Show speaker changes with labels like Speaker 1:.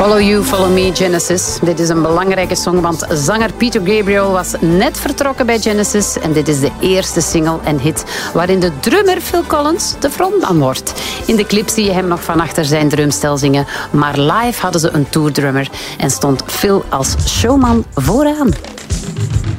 Speaker 1: Follow You, Follow Me, Genesis. Dit is een belangrijke song, want zanger Peter Gabriel was net vertrokken bij Genesis. En dit is de eerste single en hit waarin de drummer Phil Collins de frontman wordt. In de clip zie je hem nog van achter zijn drumstel zingen. Maar live hadden ze een tourdrummer en stond Phil als showman vooraan.